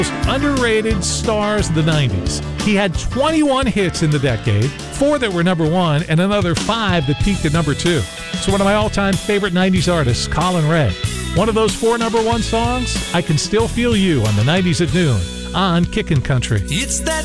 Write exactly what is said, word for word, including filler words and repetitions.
Underrated stars of the nineties. He had twenty-one hits in the decade, four that were number one, and another five that peaked at number two. So one of my all-time favorite nineties artists, Colin Ray. One of those four number one songs, I Can Still Feel You on the nineties at noon on Kickin' Country. It's that